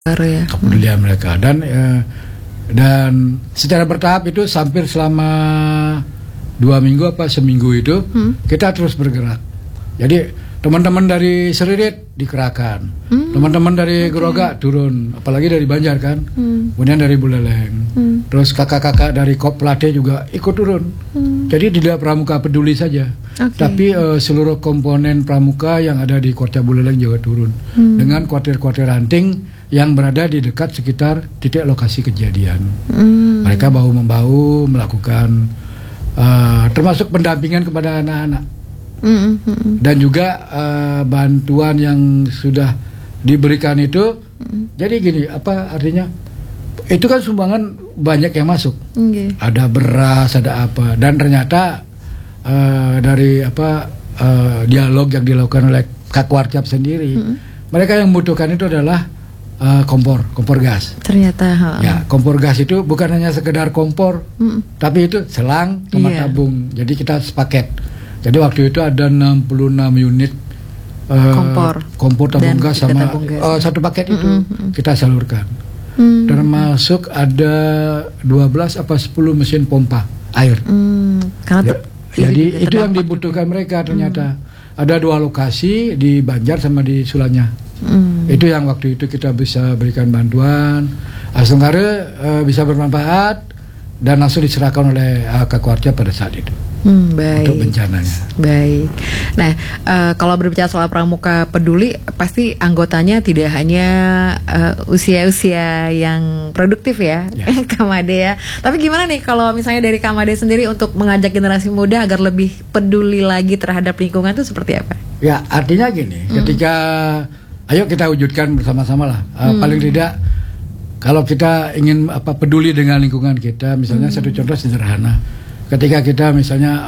ya. Kepedulian mereka dan secara bertahap itu hampir selama 2 minggu apa seminggu itu kita terus bergerak. Jadi teman-teman dari Seririt dikerahkan, teman-teman dari Geroga turun, apalagi dari Banjar kan, kemudian dari Buleleng, terus kakak-kakak dari Kop Plate juga ikut turun. Jadi tidak Pramuka Peduli saja, tapi seluruh komponen Pramuka yang ada di Korca Buleleng juga turun, dengan kuartir-kuartir ranting yang berada di dekat sekitar titik lokasi kejadian. Mereka bahu-membahu melakukan termasuk pendampingan kepada anak-anak. Dan juga bantuan yang sudah diberikan itu. Jadi gini, apa artinya? Itu kan sumbangan banyak yang masuk. Ada beras, ada apa. Dan ternyata dari dialog yang dilakukan oleh Kak Warcap sendiri, mereka yang membutuhkan itu adalah kompor gas. Ternyata ya, kompor gas itu bukan hanya sekedar kompor, tapi itu selang sama tabung. Jadi kita sepaket. Jadi waktu itu ada 66 unit kompor tabung gas sama satu paket itu kita salurkan. Termasuk ada 12 apa 10 mesin pompa air. Jadi itu yang dibutuhkan mereka ternyata. Ada 2 lokasi di Banjar sama di Sulanya. Itu yang waktu itu kita bisa berikan bantuan. Asenggara bisa bermanfaat dan langsung diserahkan oleh Kak Warcap pada saat itu. Baik. Untuk bencananya. Baik. Nah, kalau berbicara soal Pramuka Peduli, pasti anggotanya tidak hanya usia-usia yang produktif ya, Kak Made ya. Tapi gimana nih kalau misalnya dari Kak Made sendiri untuk mengajak generasi muda agar lebih peduli lagi terhadap lingkungan itu seperti apa? Ya, artinya gini, ketika ayo kita wujudkan bersama-sama lah. Paling tidak kalau kita ingin peduli dengan lingkungan kita, misalnya satu contoh sederhana. Ketika kita misalnya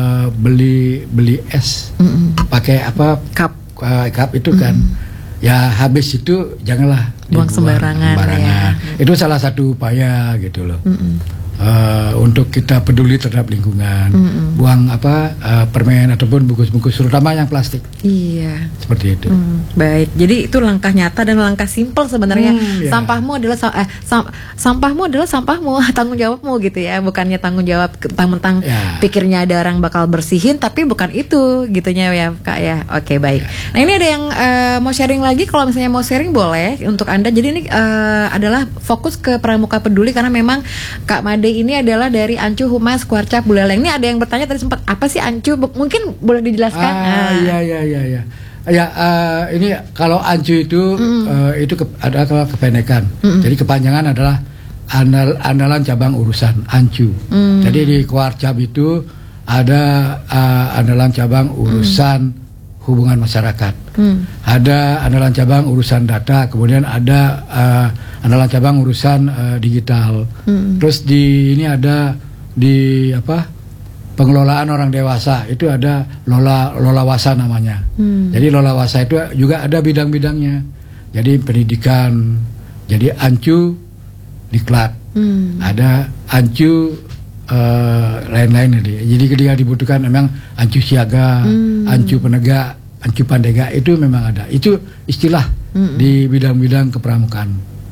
beli es pakai cup itu kan, ya habis itu janganlah buang sembarangan. Ya. Itu salah satu upaya gitu loh. Untuk kita peduli terhadap lingkungan, buang permen ataupun bungkus-bungkus terutama yang plastik. Iya. Seperti itu. Baik. Jadi itu langkah nyata dan langkah simpel sebenarnya. Sampahmu adalah sampahmu adalah sampahmu, tanggung jawabmu gitu ya. Bukannya tanggung jawab tentang pikirnya ada orang bakal bersihin, tapi bukan itu gitunya ya Kak ya. Oke, baik. Nah, ini ada yang mau sharing lagi. Kalau misalnya mau sharing boleh untuk Anda. Jadi ini adalah fokus ke Pramuka Peduli karena memang Kak Made ini adalah dari Ancu Humas Warcap Buleleng. Ini ada yang bertanya tadi sempat apa sih Ancu? Mungkin boleh dijelaskan? Iya. Ya, ini kalau Ancu itu adalah kependekan. Jadi kepanjangan adalah andalan cabang urusan Ancu. Jadi di Warcap itu ada andalan cabang urusan hubungan masyarakat. Ada andalan cabang urusan data, kemudian ada andalan cabang urusan digital. Terus ini ada di pengelolaan orang dewasa itu ada Lolawasa namanya. Jadi Lolawasa itu juga ada bidang-bidangnya. Jadi pendidikan, jadi Ancu Diklat, ada Ancu lain-lain. Jadi ketika dibutuhkan memang Ancu Siaga, Ancu Penegak, Ancu Pandega itu memang ada. Itu istilah di bidang-bidang kepramukaan.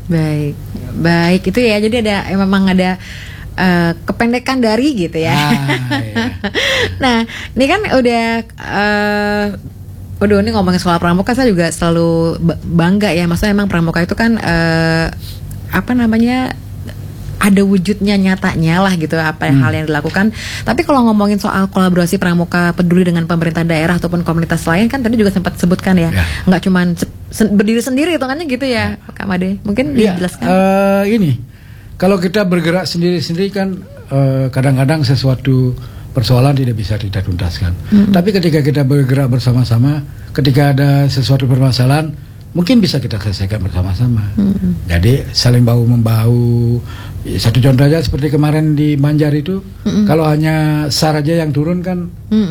Baik itu ya. Jadi memang ada kependekan dari gitu ya. Nah, ini kan udah ini ngomongin soal pramuka, saya juga selalu bangga ya. Maksudnya emang pramuka itu kan ada wujudnya nyatanya lah gitu hal yang dilakukan. Tapi kalau ngomongin soal kolaborasi Pramuka Peduli dengan pemerintah daerah ataupun komunitas lain kan tadi juga sempat sebutkan ya. Nggak cuma berdiri sendiri hitungannya gitu ya, Kak Made. Mungkin dijelaskan. Ini kalau kita bergerak sendiri-sendiri kan kadang-kadang sesuatu persoalan tidak bisa kita tuntaskan. Tapi ketika kita bergerak bersama-sama, ketika ada sesuatu permasalahan mungkin bisa kita selesaikan bersama-sama. Jadi saling bahu-membahu. Satu contoh aja seperti kemarin di Banjar itu, kalau hanya SAR aja yang turun kan,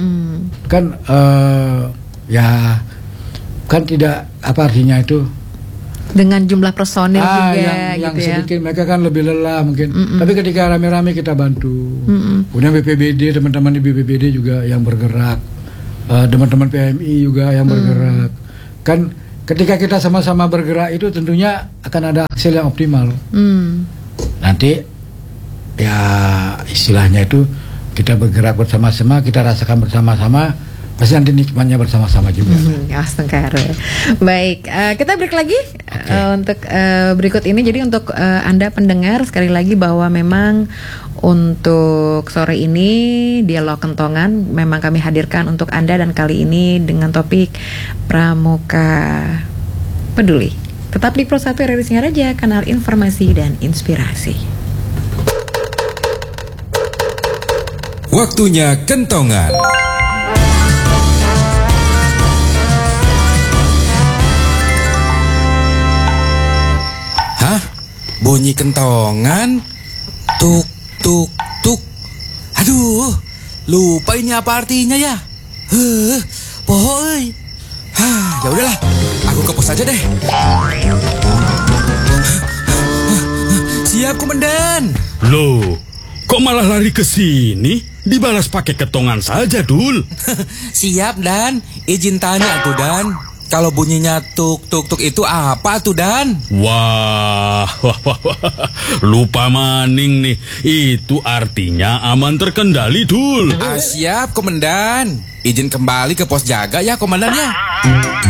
kan tidak apa artinya itu. Dengan jumlah personil juga yang gitu sedikit mereka kan lebih lelah mungkin. Tapi ketika rame-rame kita bantu. Kemudian BPBD, teman-teman di BPBD juga yang bergerak, teman-teman PMI juga yang bergerak. Kan ketika kita sama-sama bergerak itu tentunya akan ada hasil yang optimal. Nanti ya istilahnya itu kita bergerak bersama-sama, kita rasakan bersama-sama, pasti nanti nikmatnya bersama-sama juga. Baik, kita break lagi untuk berikut ini. Jadi untuk Anda pendengar, sekali lagi bahwa memang untuk sore ini Dialog Kentongan memang kami hadirkan untuk Anda, dan kali ini dengan topik Pramuka Peduli. Tetap di Pro 1 RRI Singaraja, kanal informasi dan inspirasi. Waktunya Kentongan. Hah? Bunyi kentongan? Tuk, tuk, tuk. Aduh, lupa ini apa artinya ya? Pohoi. Ya udahlah, aku ke pos aja deh. Siap, Komandan. Loh, kok malah lari ke sini? Dibalas pakai ketongan saja, Dul. Siap, Dan. Izin tanya tuh, Dan. Kalau bunyinya tuk tuk tuk itu apa tuh, Dan? Wah, lupa maning nih. Itu artinya aman terkendali, Dul. Siap, Komandan. Izin kembali ke pos jaga ya, Komandan ya.